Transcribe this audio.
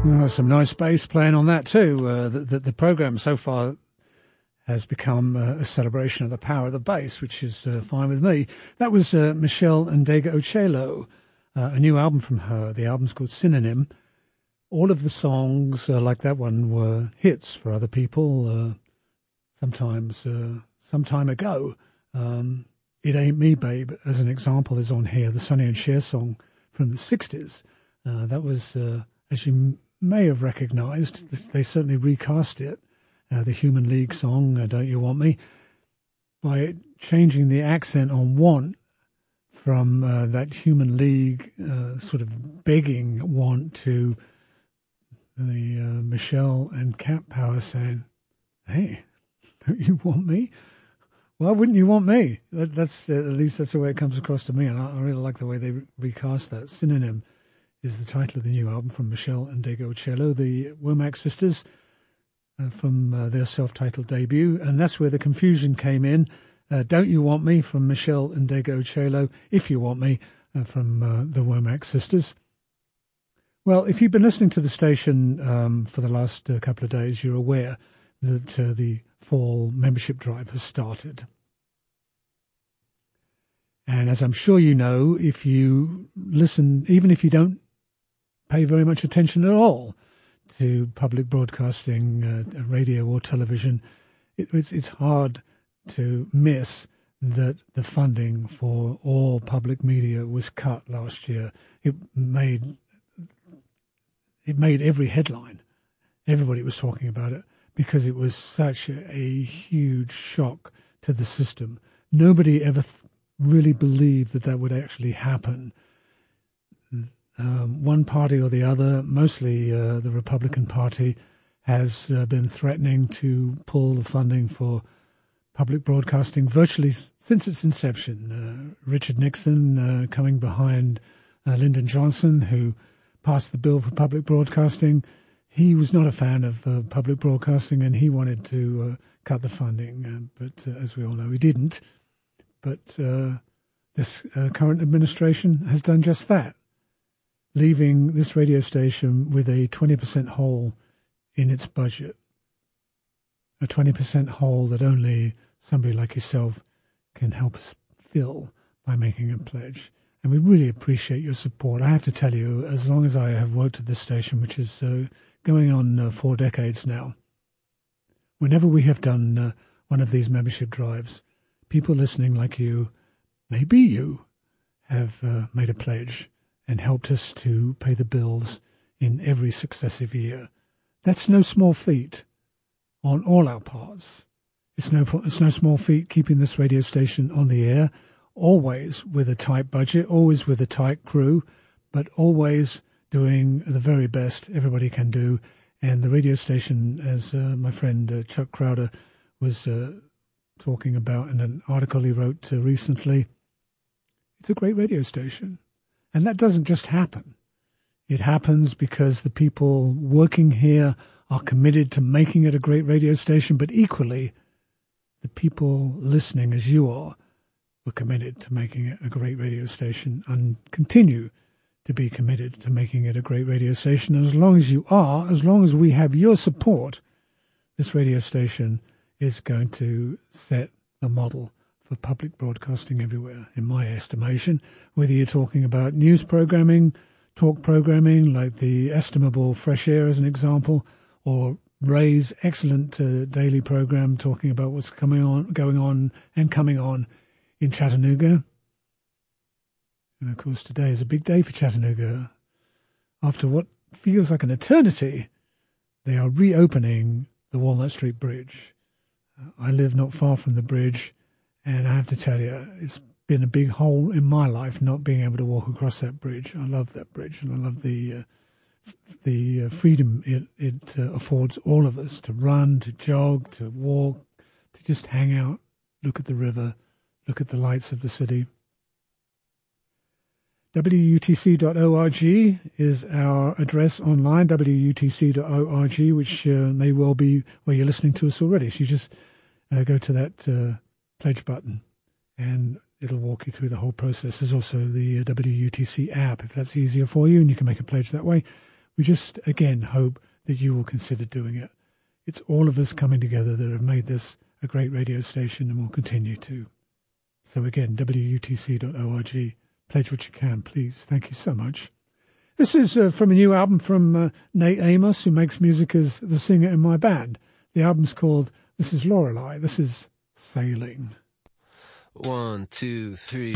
Well, some nice bass playing on that too. The program so far has become a celebration of the power of the bass, which is fine with me. That was Meshell Ndegeocello, a new album from her. The album's called Synonym. All of the songs like that one were hits for other people. Sometimes some time ago. It Ain't Me, Babe, as an example, is on here. The Sonny and Cher song from the 60s. That was, as you may have recognised, they certainly recast it, the Human League song, Don't You Want Me, by changing the accent on want from that Human League sort of begging want to the Meshell and Cat Power saying, hey, don't you want me? Why wouldn't you want me? That's at least that's the way it comes across to me, and I really like the way they recast that. Synonym is the title of the new album from Meshell Ndegeocello, the Womack sisters, from their self-titled debut, and that's where the confusion came in. Don't You Want Me from Meshell Ndegeocello, If You Want Me from the Womack sisters. Well, if you've been listening to the station for the last couple of days, you're aware that the fall membership drive has started. And as I'm sure you know, if you listen, even if you don't pay very much attention at all to public broadcasting, radio or television, it's hard to miss that the funding for all public media was cut last year. It made every headline. Everybody was talking about it because it was such a huge shock to the system. Nobody ever really believed that would actually happen. One party or the other, mostly the Republican Party, has been threatening to pull the funding for public broadcasting virtually since its inception. Richard Nixon coming behind Lyndon Johnson, who passed the bill for public broadcasting. He was not a fan of public broadcasting, and he wanted to cut the funding, but as we all know, he didn't. But this current administration has done just that, leaving this radio station with a 20% hole in its budget, a 20% hole that only somebody like yourself can help us fill by making a pledge. And we really appreciate your support. I have to tell you, as long as I have worked at this station, which is going on 4 decades now, whenever we have done one of these membership drives, people listening like you, maybe you, have made a pledge and helped us to pay the bills in every successive year. That's no small feat on all our parts. It's no small feat keeping this radio station on the air, always with a tight budget, always with a tight crew, but always doing the very best everybody can do. And the radio station, as my friend Chuck Crowder was talking about in an article he wrote recently, it's a great radio station. And that doesn't just happen. It happens because the people working here are committed to making it a great radio station, but equally, the people listening, as you are, were committed to making it a great radio station and continue to be committed to making it a great radio station. And as long as you are, as long as we have your support, this radio station is going to set the model for public broadcasting everywhere, in my estimation, whether you're talking about news programming, talk programming, like the estimable Fresh Air as an example, or Ray's excellent daily program talking about what's going on and coming on in Chattanooga. And of course, today is a big day for Chattanooga. After what feels like an eternity, they are reopening the Walnut Street Bridge. I live not far from the bridge, and I have to tell you, it's been a big hole in my life not being able to walk across that bridge. I love that bridge, and I love the freedom it affords all of us to run, to jog, to walk, to just hang out, look at the river, look at the lights of the city. WUTC.org is our address online, WUTC.org, which may well be where you're listening to us already. So you just go to that pledge button and it'll walk you through the whole process. There's also the WUTC app, if that's easier for you, and you can make a pledge that way. we just, again, hope that you will consider doing it. It's all of us coming together that have made this a great radio station and will continue to. So again, wutc.org. Pledge what you can, please. Thank you so much. This is from a new album from Nate Amos, who makes music as the singer in my band. The album's called This is Lorelei. This is Sailing. 1, 2, 3.